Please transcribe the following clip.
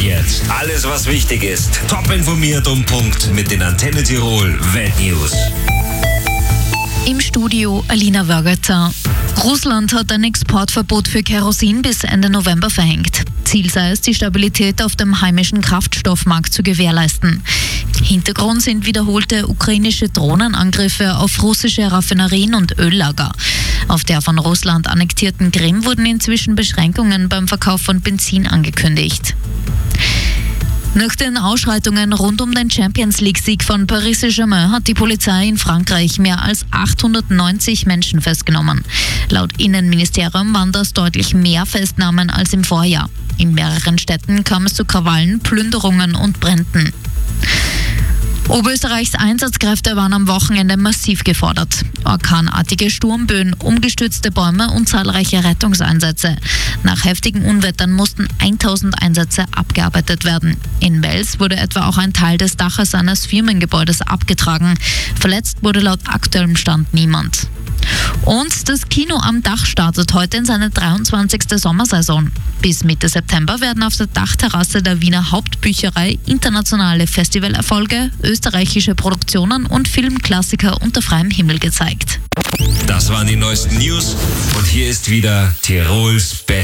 jetzt. Alles, was wichtig ist. Top informiert um Punkt mit den Antenne Tirol Weltnews. Im Studio Alina Wörgerter. Russland hat ein Exportverbot für Kerosin bis Ende November verhängt. Ziel sei es, die Stabilität auf dem heimischen Kraftstoffmarkt zu gewährleisten. Hintergrund sind wiederholte ukrainische Drohnenangriffe auf russische Raffinerien und Öllager. Auf der von Russland annektierten Krim wurden inzwischen Beschränkungen beim Verkauf von Benzin angekündigt. Nach den Ausschreitungen rund um den Champions-League-Sieg von Paris Saint-Germain hat die Polizei in Frankreich mehr als 890 Menschen festgenommen. Laut Innenministerium waren das deutlich mehr Festnahmen als im Vorjahr. In mehreren Städten kam es zu Krawallen, Plünderungen und Bränden. Oberösterreichs Einsatzkräfte waren am Wochenende massiv gefordert. Orkanartige Sturmböen, umgestürzte Bäume und zahlreiche Rettungseinsätze. Nach heftigen Unwettern mussten 1000 Einsätze abgearbeitet werden. In Wels wurde etwa auch ein Teil des Daches eines Firmengebäudes abgetragen. Verletzt wurde laut aktuellem Stand niemand. Und das Kino am Dach startet heute in seine 23. Sommersaison. Bis Mitte September werden auf der Dachterrasse der Wiener Hauptbücherei internationale Festivalerfolge, österreichische Produktionen und Filmklassiker unter freiem Himmel gezeigt. Das waren die neuesten News und hier ist wieder Tirols Best.